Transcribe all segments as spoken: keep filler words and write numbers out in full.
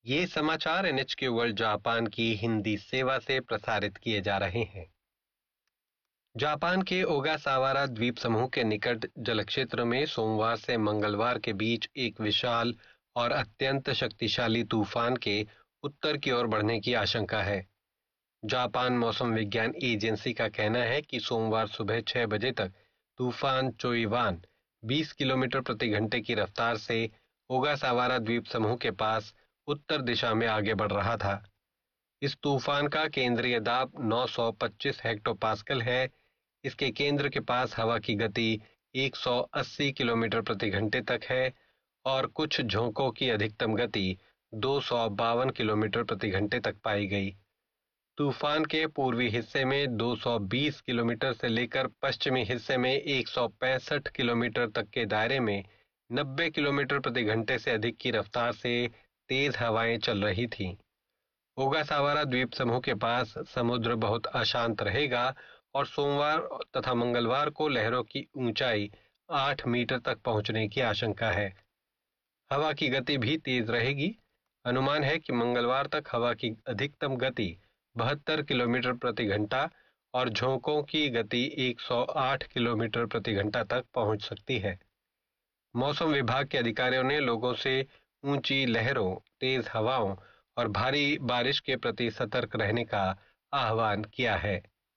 ये समाचार NHK world Japan की हिंदी सेवा से प्रसारित किए जा रहे हैं। जापान के ओगासावारा द्वीप समूह के निकट जलक्षेत्र में सोमवार से मंगलवार के बीच एक विशाल और अत्यंत शक्तिशाली तूफान के उत्तर की ओर बढ़ने की आशंका है। जापान मौसम विज्ञान एजेंसी का कहना है कि सोमवार सुबह छह बजे तक तूफान चोइवान बीस किलोमीटर प्रति घंटे की रफ्तार से ओगासावारा द्वीप समूह के पास उत्तर दिशा में आगे बढ़ रहा था। इस तूफान का केंद्रीय दाब नौ सौ पच्चीस हेक्टोपास्कल है। इसके केंद्र के पास हवा की गति एक सौ अस्सी किलोमीटर प्रति घंटे तक है और कुछ झोंकों की अधिकतम गति दो सौ बावन किलोमीटर प्रति घंटे तक पाई गई। तूफान के पूर्वी हिस्से में दो सौ बीस किलोमीटर से लेकर पश्चिमी हिस्से में एक सौ पैंसठ किलोमीटर तक के दायरे में नब्बे किलोमीटर प्रति घंटे से अधिक की रफ्तार से तेज हवाएं चल रही थीं। ओगासावारा द्वीप समूह के पास समुद्र बहुत अशांत रहेगा और सोमवार तथा मंगलवार को लहरों की ऊंचाई आठ मीटर तक पहुंचने की आशंका है। हवा की गति भी तेज रहेगी। अनुमान है कि मंगलवार तक हवा की अधिकतम गति बहत्तर किलोमीटर प्रति घंटा और झोंकों की गति एक सौ आठ किलोमीटर प्रति घंटा तक पहुंच सकती है। मौसम विभाग के अधिकारियों ने लोगों से ऊंची लहरों, तेज हवाओं और भारी बारिश के प्रति सतर्क रहने का आह्वान किया है।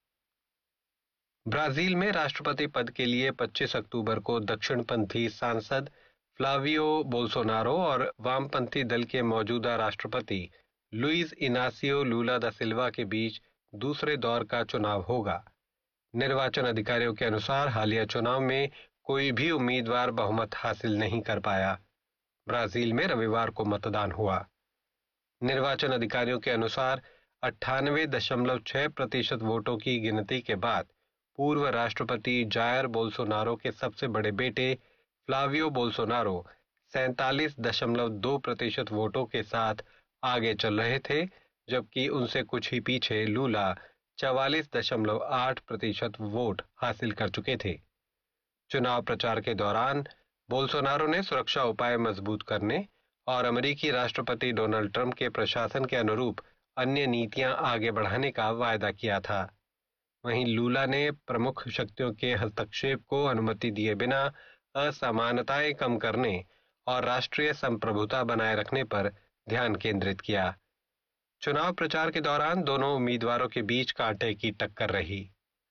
ब्राजील में राष्ट्रपति पद के लिए पच्चीस अक्टूबर को दक्षिणपंथी सांसद फ्लावियो बोल्सोनारो और वामपंथी दल के मौजूदा राष्ट्रपति लुइस इनासियो लूला दा सिल्वा के बीच दूसरे दौर का चुनाव होगा। निर्वाचन अधिकारियों के अनुसार हालिया चुनाव में कोई भी उम्मीदवार बहुमत हासिल नहीं कर पाया। ब्राजील में रविवार को मतदान हुआ। निर्वाचन अधिकारियों के अनुसार अट्ठानवे दशमलव छह प्रतिशत वोटों की गिनती के बाद पूर्व राष्ट्रपति जायर बोल्सोनारो के सबसे बड़े बेटे फ्लावियो बोल्सोनारो सैंतालीस दशमलव दो प्रतिशत वोटों के साथ आगे चल रहे थे, जबकि उनसे कुछ ही पीछे लूला चवालीस दशमलव आठ प्रतिशत वोट हासिल कर चुके थे। चुनाव प्रचार के दौरान बोल्सोनारो ने सुरक्षा उपाय मजबूत करने और अमेरिकी राष्ट्रपति डोनाल्ड ट्रंप के प्रशासन के अनुरूप अन्य नीतियां आगे बढ़ाने का वायदा किया था। वहीं लूला ने प्रमुख शक्तियों के हस्तक्षेप को अनुमति दिए बिना असमानताएं कम करने और राष्ट्रीय संप्रभुता बनाए रखने पर ध्यान केंद्रित किया। चुनाव प्रचार के दौरान दोनों उम्मीदवारों के बीच कांटे की टक्कर रही।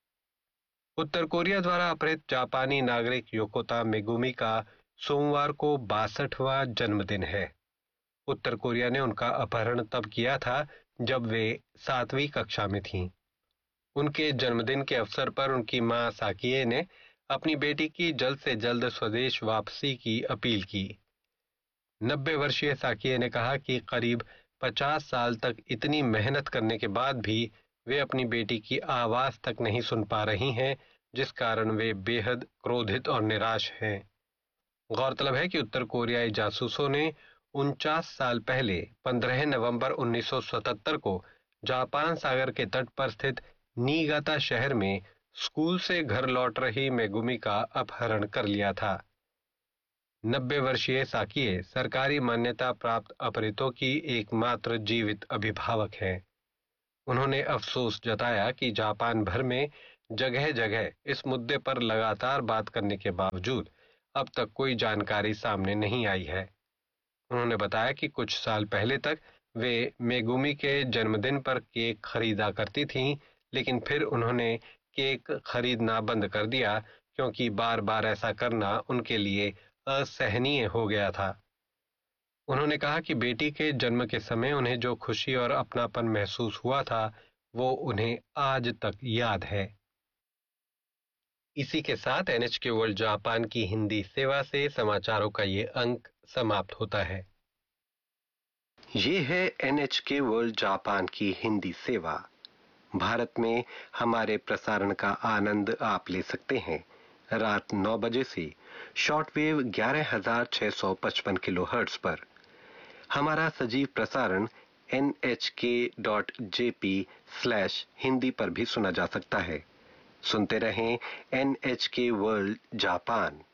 उत्तर कोरिया द्वारा अपहृत जापानी नागरिक योकोता मेगुमी का सोमवार को बासठवां जन्मदिन है। उत्तर कोरिया ने उनका अपहरण तब किया था जब वे सातवीं कक्षा में थीं। उनके जन्मदिन के अवसर पर उनकी मां साकिए ने अपनी बेटी की जल्द से जल्द स्वदेश वापसी की अपील की। नब्बे वर्षीय साकिए ने कहा कि करीब पचास साल तक इतनी मेहनत करने के बाद भी वे अपनी बेटी की आवाज तक नहीं सुन पा रही हैं, जिस कारण वे बेहद क्रोधित और निराश हैं। गौरतलब है कि उत्तर कोरियाई जासूसों ने उनचास साल पहले पंद्रह नवंबर उन्नीस सौ सतहत्तर को जापान सागर के तट पर स्थित नीगाता शहर में स्कूल से घर लौट रही मेगुमी का अपहरण कर लिया था। नब्बे वर्षीय साकिए सरकारी मान्यता प्राप्त अपहृतों की एकमात्र जीवित अभिभावक हैं। उन्होंने अफसोस जताया कि जापान भर में जगह जगह इस मुद्दे पर लगातार बात करने के बावजूद अब तक कोई जानकारी सामने नहीं आई है। उन्होंने बताया कि कुछ साल पहले तक वे मेगुमी के जन्मदिन पर केक खरीदा करती थीं, लेकिन फिर उन्होंने केक खरीदना बंद कर दिया क्योंकि बार बार ऐसा करना उनके लिए असहनीय हो गया था। उन्होंने कहा कि बेटी के जन्म के समय उन्हें जो खुशी और अपनापन महसूस हुआ था, वो उन्हें आज तक याद है। इसी के साथ एनएचके वर्ल्ड जापान की हिंदी सेवा से समाचारों का ये अंक समाप्त होता है। ये है एनएचके वर्ल्ड जापान की हिंदी सेवा। भारत में हमारे प्रसारण का आनंद आप ले सकते हैं रात नौ बजे से शॉर्टवेव ग्यारह हजार छह सौ पचपन किलोहर्ट्ज पर। हमारा सजीव प्रसारण एन एच के dot J P slash Hindi पर भी सुना जा सकता है। सुनते रहें एनएचके वर्ल्ड जापान।